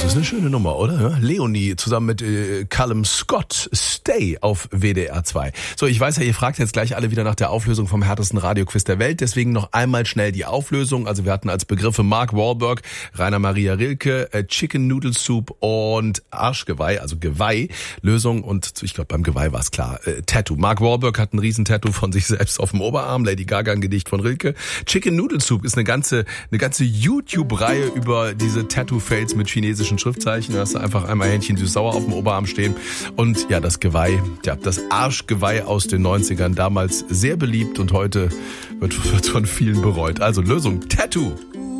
Das ist eine schöne Nummer, oder? Leonie zusammen mit Callum Scott, Stay auf WDR 2. So, ich weiß ja, ihr fragt jetzt gleich alle wieder nach der Auflösung vom härtesten Radioquiz der Welt. Deswegen noch einmal schnell die Auflösung. Also wir hatten als Begriffe Mark Wahlberg, Rainer Maria Rilke, Chicken Noodle Soup und Arschgeweih, also Geweih. Lösung und ich glaube beim Geweih war es klar. Tattoo. Mark Wahlberg hat ein Riesentattoo von sich selbst auf dem Oberarm. Lady Gaga ein Gedicht von Rilke. Chicken Noodle Soup ist eine ganze YouTube-Reihe über diese Tattoo-Fails mit chinesischen Schriftzeichen. Da hast du einfach einmal Hähnchen süß-sauer auf dem Oberarm stehen. Und ja, das Geweih, das Arschgeweih aus den 90ern, damals sehr beliebt und heute wird von vielen bereut. Also Lösung, Tattoo.